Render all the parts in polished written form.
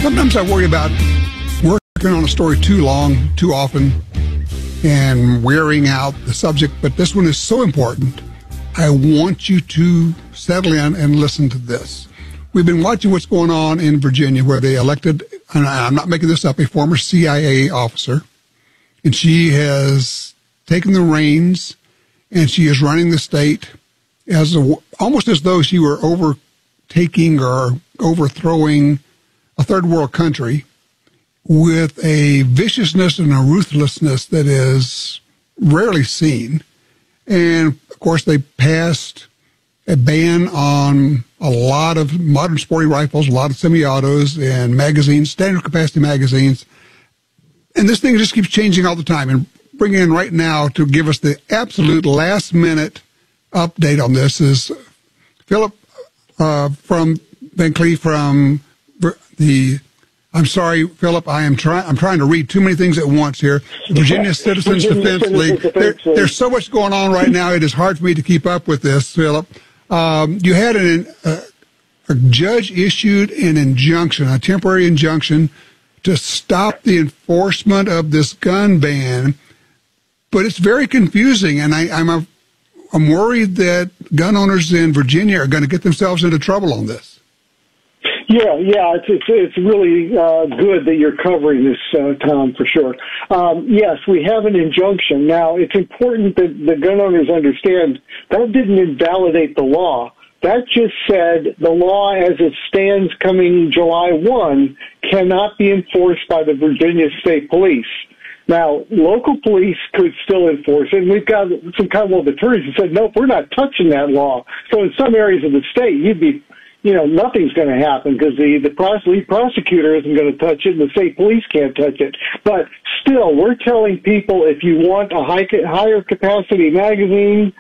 Sometimes I worry about working on a story too long, too often, and wearing out the subject, but this one is so important. I want you to settle in and listen to this. We've been watching what's going on in Virginia, where they elected, and I'm not making this up, a former CIA officer, and she has taken the reins, and she is running the state almost as though she were overtaking or overthrowing a third world country, with a viciousness and a ruthlessness that is rarely seen. And, of course, they passed a ban on a lot of modern sporting rifles, a lot of semi-autos and magazines, standard capacity magazines. And this thing just keeps changing all the time. And bringing in right now to give us the absolute last-minute update on this is Philip from Van Cleef from the... I'm sorry, Philip, I'm trying to read too many things at once here. Virginia Citizens Defense League. There's so much going on right now, it is hard for me to keep up with this, Philip. You had a judge issued an injunction, a temporary injunction, to stop the enforcement of this gun ban, but it's very confusing, and I'm worried that gun owners in Virginia are going to get themselves into trouble on this. Yeah, it's really good that you're covering this, Tom, for sure. Yes, we have an injunction. Now, it's important that the gun owners understand that didn't invalidate the law. That just said the law as it stands coming July 1 cannot be enforced by the Virginia State Police. Now, local police could still enforce it. We've got some Commonwealth attorneys who said, nope, we're not touching that law. So in some areas of the state, nothing's going to happen because the lead prosecutor isn't going to touch it and the state police can't touch it. But still, we're telling people if you want a higher capacity magazine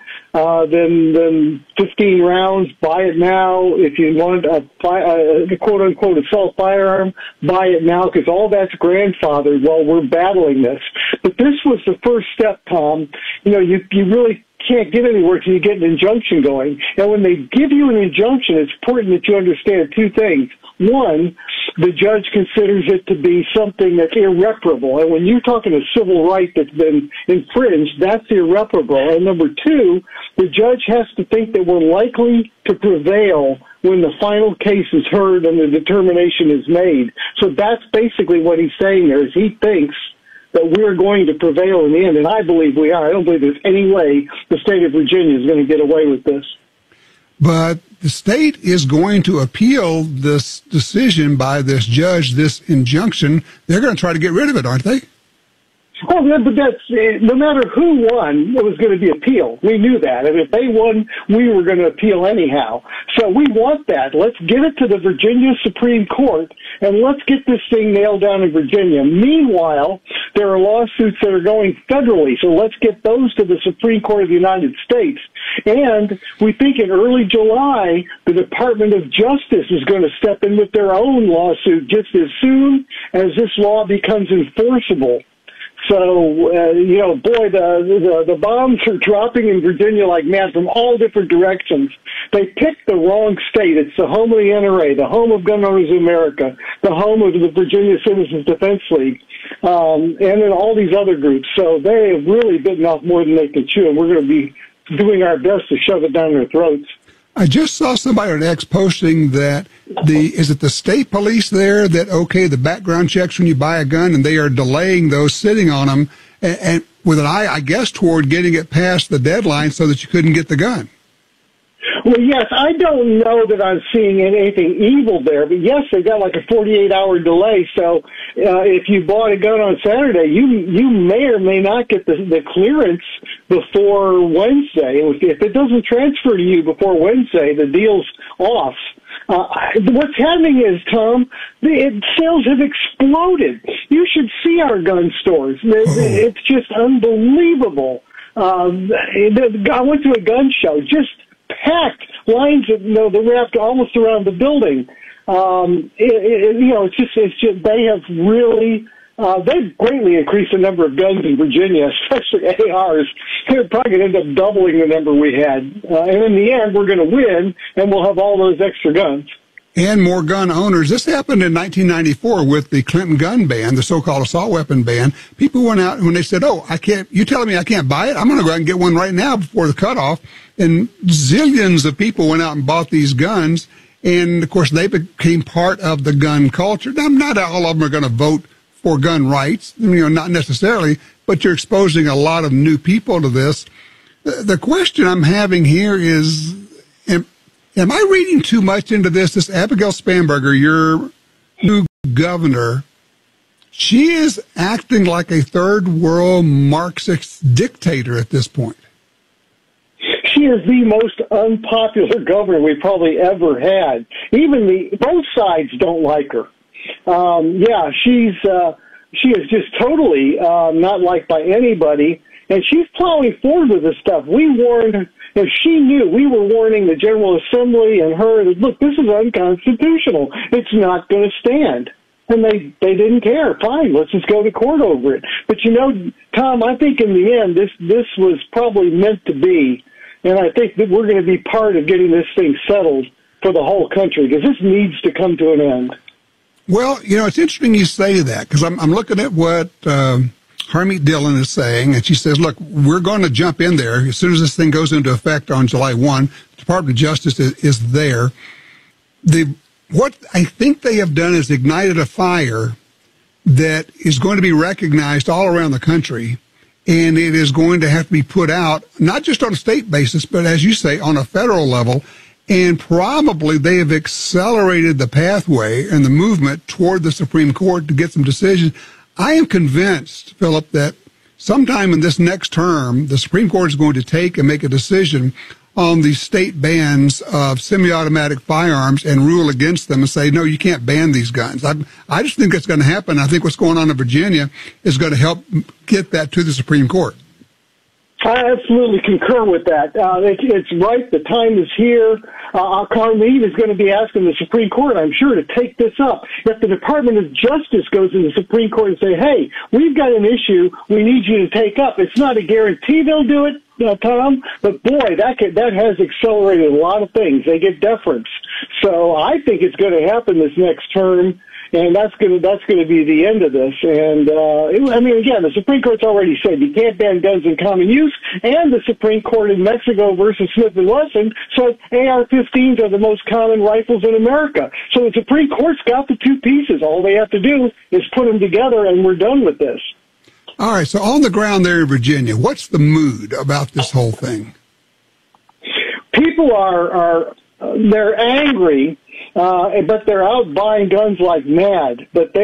than 15 rounds, buy it now. If you want a quote-unquote assault firearm, buy it now because all that's grandfathered while we're battling this. But this was the first step, Tom. You really can't get anywhere till you get an injunction going. And when they give you an injunction, it's important that you understand two things. One, the judge considers it to be something that's irreparable. And when you're talking a civil right that's been infringed, that's irreparable. And number two, the judge has to think that we're likely to prevail when the final case is heard and the determination is made. So that's basically what he's saying there, is he thinks that we're going to prevail in the end, and I believe we are. I don't believe there's any way the state of Virginia is going to get away with this. But the state is going to appeal this decision by this judge, this injunction. They're going to try to get rid of it, aren't they? Oh, but that's, no matter who won, it was going to be appealed. We knew that. And if they won, we were going to appeal anyhow. So we want that. Let's give it to the Virginia Supreme Court, and let's get this thing nailed down in Virginia. Meanwhile, there are lawsuits that are going federally, so let's get those to the Supreme Court of the United States. And we think in early July, the Department of Justice is going to step in with their own lawsuit just as soon as this law becomes enforceable. So, boy, the bombs are dropping in Virginia like mad from all different directions. They picked the wrong state. It's the home of the NRA, the home of Gun Owners of America, the home of the Virginia Citizens Defense League, and then all these other groups. So they have really bitten off more than they can chew, and we're going to be doing our best to shove it down their throats. I just saw somebody on X posting that is it the state police there that okay the background checks when you buy a gun, and they are delaying those, sitting on them, and with an eye, I guess, toward getting it past the deadline so that you couldn't get the gun. Well, yes, I don't know that I'm seeing anything evil there, but yes, they got like a 48-hour delay. So if you bought a gun on Saturday, you may or may not get the clearance before Wednesday. If it doesn't transfer to you before Wednesday, the deal's off. What's happening is, Tom, sales have exploded. You should see our gun stores. It's just unbelievable. I went to a gun show, just packed lines that wrapped almost around the building. It's just they have really they've greatly increased the number of guns in Virginia, especially ARs. They're probably going to end up doubling the number we had, and in the end, we're going to win, and we'll have all those extra guns. and more gun owners. This happened in 1994 with the Clinton gun ban, the so-called assault weapon ban. People went out when they said, oh, I can't, you telling me I can't buy it? I'm going to go out and get one right now before the cutoff. And zillions of people went out and bought these guns. And, of course, they became part of the gun culture. Now, not all of them are going to vote for gun rights, not necessarily, but you're exposing a lot of new people to this. The question I'm having here is, am I reading too much into this? This Abigail Spanberger, your new governor, she is acting like a third world Marxist dictator at this point. She is the most unpopular governor we probably ever had. Even both sides don't like her. She is just totally not liked by anybody, and she's plowing forward with this stuff. We warned. If she knew, we were warning the General Assembly and her that, look, this is unconstitutional. It's not going to stand. And they didn't care. Fine, let's just go to court over it. But Tom, I think in the end, this was probably meant to be. And I think that we're going to be part of getting this thing settled for the whole country, because this needs to come to an end. Well, it's interesting you say that, because I'm looking at what Harmeet Dillon is saying, and she says, look, we're going to jump in there. As soon as this thing goes into effect on July 1, the Department of Justice is there. What I think they have done is ignited a fire that is going to be recognized all around the country, and it is going to have to be put out, not just on a state basis, but as you say, on a federal level. And probably they have accelerated the pathway and the movement toward the Supreme Court to get some decisions. I am convinced, Philip, that sometime in this next term, the Supreme Court is going to take and make a decision on the state bans of semi-automatic firearms and rule against them and say, no, you can't ban these guns. I just think that's going to happen. I think what's going on in Virginia is going to help get that to the Supreme Court. I absolutely concur with that. It's right. The time is here. Harmeet is going to be asking the Supreme Court, I'm sure, to take this up. If the Department of Justice goes to the Supreme Court and say, hey, we've got an issue we need you to take up, it's not a guarantee they'll do it, Tom, but boy, that has accelerated a lot of things. They get deference. So I think it's going to happen this next term. And that's going to be the end of this. And again, the Supreme Court's already said you can't ban guns in common use, and the Supreme Court in Mexico versus Smith & Wesson said AR-15s are the most common rifles in America. So the Supreme Court's got the two pieces. All they have to do is put them together, and we're done with this. All right. So on the ground there in Virginia, what's the mood about this whole thing? People they're angry. But they're out buying guns like mad. But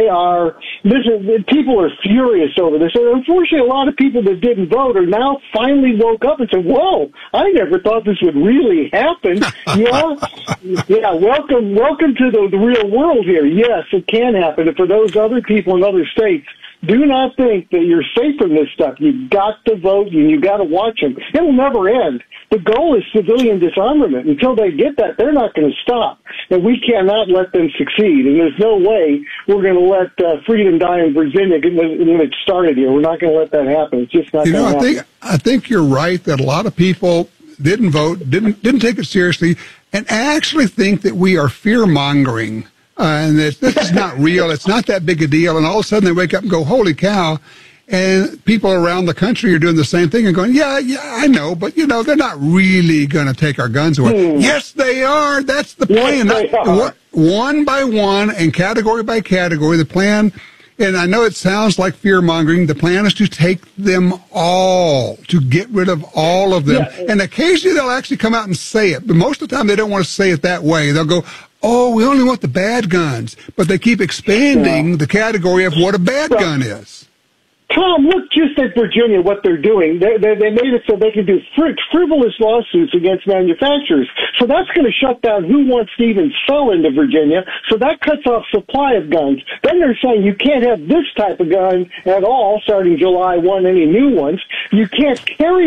people are furious over this. And unfortunately, a lot of people that didn't vote are now finally woke up and said, whoa, I never thought this would really happen. Yeah, welcome to the real world here. Yes, it can happen. And for those other people in other states, do not think that you're safe from this stuff. You've got to vote and you've got to watch them. It'll never end. The goal is civilian disarmament. Until they get that, they're not going to stop. And we cannot let them succeed. And there's no way we're going to let freedom die in Virginia when it started here. We're not going to let that happen. It's just not going to happen. I think you're right that a lot of people didn't vote, didn't take it seriously, and actually think that we are fear-mongering. And this is not real. It's not that big a deal. And all of a sudden they wake up and go, holy cow. And people around the country are doing the same thing and going, yeah, I know, but, they're not really going to take our guns away. Yes, they are. That's the plan. Yes, one by one and category by category, the plan, and I know it sounds like fear-mongering, the plan is to take them all, to get rid of all of them. Yeah. And occasionally they'll actually come out and say it, but most of the time they don't want to say it that way. They'll go, oh, we only want the bad guns, but they keep expanding the category of what a bad gun is. Tom, look just at Virginia, what they're doing. They made it so they can do frivolous lawsuits against manufacturers. So that's going to shut down who wants to even sell into Virginia. So that cuts off supply of guns. Then they're saying you can't have this type of gun at all starting July 1, any new ones. You can't carry